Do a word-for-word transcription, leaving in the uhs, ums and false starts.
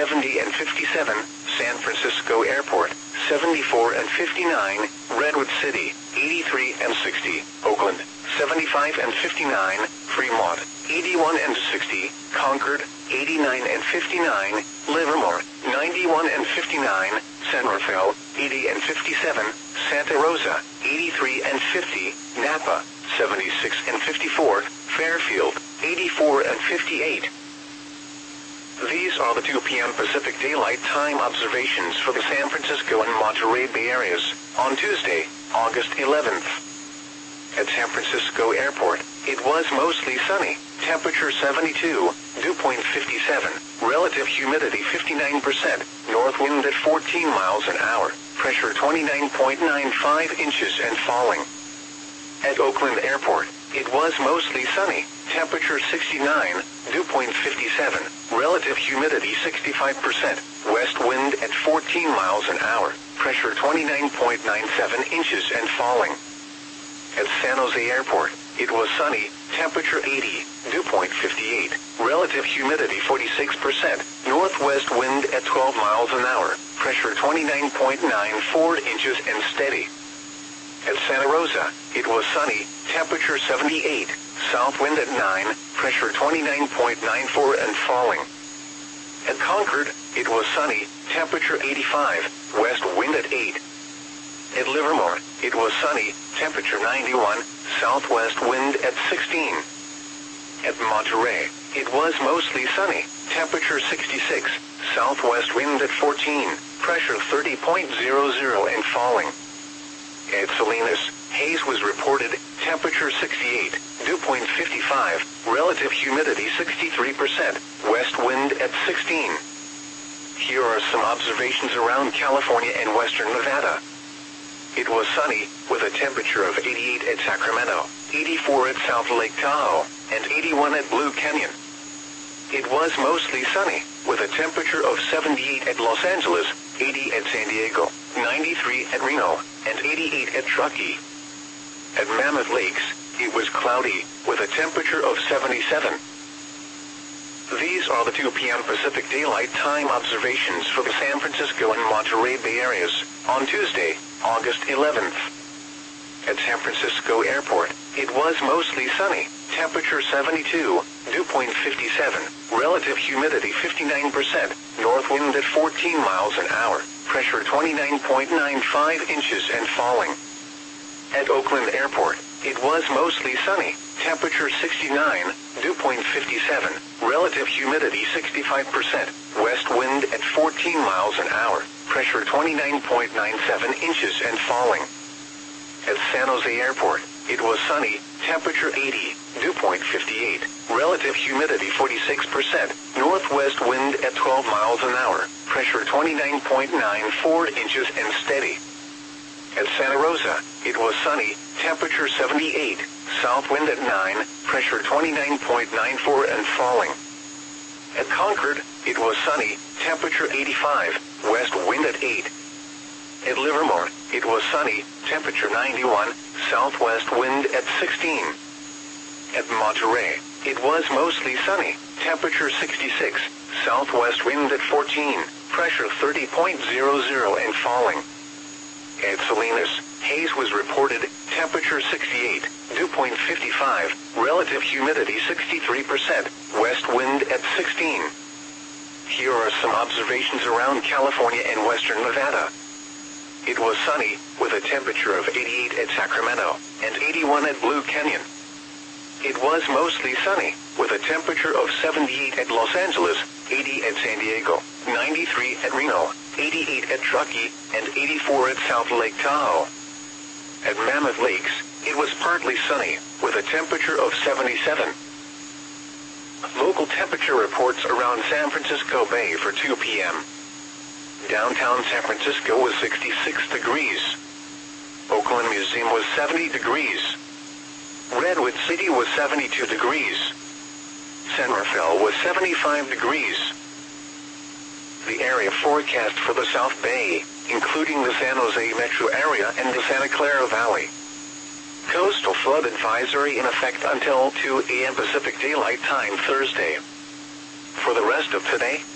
seventy and fifty-seven, San Francisco Airport, seventy-four and fifty-nine, Redwood City, eighty-three and sixty, Oakland, seventy-five and fifty-nine, Fremont, eighty-one and sixty, Concord, eighty-nine and fifty-nine, Livermore, ninety-one and fifty-nine, San Rafael, eighty and fifty-seven, Santa Rosa, eighty-three and fifty, Napa, seventy-six and fifty-four, Fairfield, eighty-four and fifty-eight. These are the two p m Pacific Daylight Time observations for the San Francisco and Monterey Bay areas on Tuesday, August eleventh. At San Francisco Airport, it was mostly sunny, temperature seventy-two, dew point fifty-seven, relative humidity fifty-nine percent, north wind at fourteen miles an hour, pressure twenty-nine point nine five inches and falling. At Oakland Airport, it was mostly sunny, temperature sixty-nine, dew point fifty-seven, relative humidity sixty-five percent, west wind at fourteen miles an hour, pressure twenty-nine point nine seven inches and falling. At San Jose Airport, it was sunny, temperature eighty, dew point fifty-eight, relative humidity forty-six percent, northwest wind at twelve miles an hour, pressure twenty-nine point nine four inches and steady. At Santa Rosa, it was sunny, temperature seventy-eight, south wind at nine, pressure twenty-nine point nine four and falling. At Concord, it was sunny, temperature eighty-five, west wind at eight. At Livermore, it was sunny, temperature ninety-one, southwest wind at sixteen. At Monterey, it was mostly sunny, temperature sixty-six, southwest wind at fourteen, pressure thirty point zero zero and falling. At Salinas, haze was reported, temperature sixty-eight, dew point fifty-five, relative humidity sixty-three percent, west wind at sixteen. Here are some observations around California and western Nevada. It was sunny, with a temperature of eighty-eight at Sacramento, eighty-four at South Lake Tahoe, and eighty-one at Blue Canyon. It was mostly sunny, with a temperature of seventy-eight at Los Angeles, eighty at San Diego, ninety-three at Reno, and eighty-eight at Truckee. At Mammoth Lakes, it was cloudy, with a temperature of seventy-seven. These are the two p m Pacific Daylight Time observations for the San Francisco and Monterey Bay areas on Tuesday, August eleventh. At San Francisco Airport, it was mostly sunny, temperature seventy-two, dew point fifty-seven, relative humidity fifty-nine percent, north wind at fourteen miles an hour, pressure twenty-nine point nine five inches and falling. At Oakland Airport, it was mostly sunny, temperature sixty-nine, dew point fifty-seven, relative humidity sixty-five percent, west wind at fourteen miles an hour, pressure twenty-nine point nine seven inches and falling. At San Jose Airport, it was sunny, temperature eighty, dew point fifty-eight, relative humidity forty-six percent, northwest wind at twelve miles an hour, pressure twenty-nine point nine four inches and steady. At Santa Rosa, it was sunny, temperature seventy-eight, south wind at nine, pressure twenty-nine point nine four and falling. At Concord, it was sunny, temperature eighty-five, west wind at eight. At Livermore, it was sunny, temperature ninety-one, southwest wind at sixteen. At Monterey, it was mostly sunny, temperature sixty-six, southwest wind at fourteen, pressure thirty point zero zero and falling. At Salinas, haze was reported, temperature sixty-eight, dew point fifty-five, relative humidity sixty-three percent, west wind at sixteen. Here are some observations around California and western Nevada. It was sunny, with a temperature of eighty-eight at Sacramento, and eighty-one at Blue Canyon. It was mostly sunny, with a temperature of seventy-eight at Los Angeles, eighty at San Diego, ninety-three at Reno, eighty-eight at Truckee, and eighty-four at South Lake Tahoe. At Mammoth Lakes, it was partly sunny, with a temperature of seventy-seven. Local temperature reports around San Francisco Bay for two p m Downtown San Francisco was sixty-six degrees. Oakland Museum was seventy degrees. Redwood City was seventy-two degrees. San Rafael was seventy-five degrees. The area forecast for the South Bay, including the San Jose metro area and the Santa Clara Valley. Coastal flood advisory in effect until two a m Pacific Daylight Time Thursday. For the rest of today,